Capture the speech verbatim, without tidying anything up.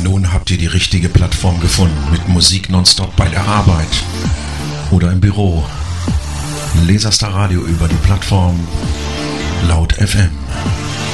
Nun habt ihr die richtige Plattform gefunden mit Musik nonstop bei der Arbeit oder im Büro. Laserstar Radio über die Plattform Laut F M.